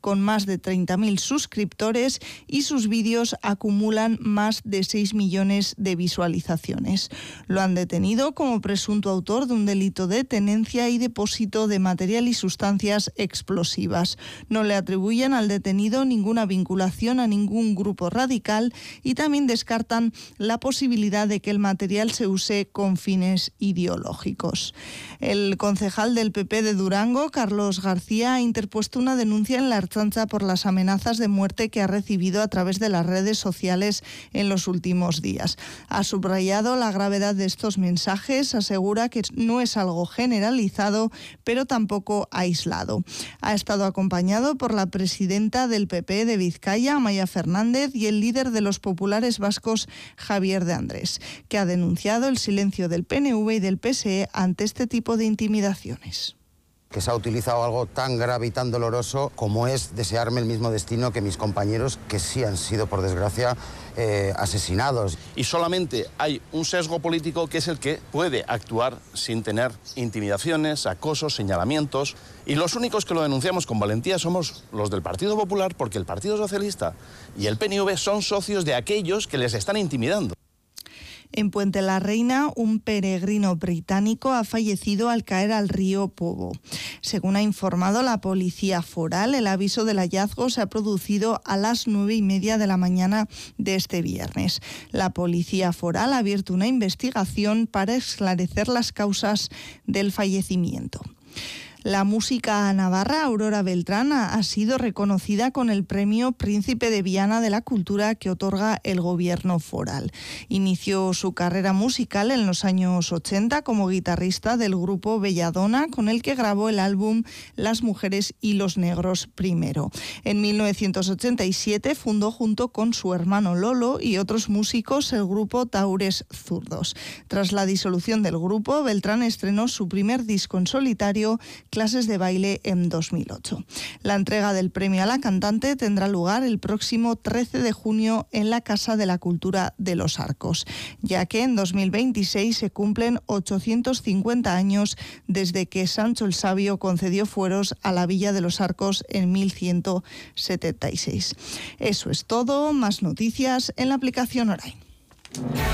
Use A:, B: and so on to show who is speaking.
A: con más de 30.000 suscriptores y sus vídeos acumulan más de 6 millones de visualizaciones. Lo han detenido como presunto autor de un delito de tenencia y depósito de material y sustancias explosivas. No le atribuyen al detenido ninguna vinculación a ningún grupo radical y también descartan la posibilidad de que el material se use con fines ideológicos. El concejal del PP de Durango, Carlos García, ha interpuesto una denuncia en la Ertzaintza por las amenazas de muerte que ha recibido a través de las redes sociales en los últimos días. Ha subrayado la gravedad de estos mensajes, asegura que no es algo generalizado, pero tampoco aislado. Ha estado acompañado por la presidenta del PP de Vizcaya, Amaia Fernández, y el líder de los populares vascos, Javier de Andrés, que ha denunciado el silencio del PNV y del PSE ante este tipo de intimidaciones.
B: Que se ha utilizado algo tan grave y tan doloroso como es desearme el mismo destino que mis compañeros que sí han sido, por desgracia, asesinados.
C: Y solamente hay un sesgo político que es el que puede actuar sin tener intimidaciones, acosos, señalamientos. Y los únicos que lo denunciamos con valentía somos los del Partido Popular, porque el Partido Socialista y el PNV son socios de aquellos que les están intimidando.
A: En Puente la Reina, un peregrino británico ha fallecido al caer al río Povo. Según ha informado la policía foral, el aviso del hallazgo se ha producido a las 9:30 de la mañana de este viernes. La policía foral ha abierto una investigación para esclarecer las causas del fallecimiento. La música navarra Aurora Beltrán ha sido reconocida con el premio Príncipe de Viana de la Cultura que otorga el gobierno foral. Inició su carrera musical en los años 80 como guitarrista del grupo Belladona, con el que grabó el álbum Las Mujeres y los Negros primero. En 1987 fundó junto con su hermano Lolo y otros músicos el grupo Taures Zurdos. Tras la disolución del grupo, Beltrán estrenó su primer disco en solitario, Clases de baile, en 2008. La entrega del premio a la cantante tendrá lugar el próximo 13 de junio en la Casa de la Cultura de Los Arcos, ya que en 2026 se cumplen 850 años desde que Sancho el Sabio concedió fueros a la Villa de los Arcos en 1176. Eso es todo, más noticias en la aplicación Orain.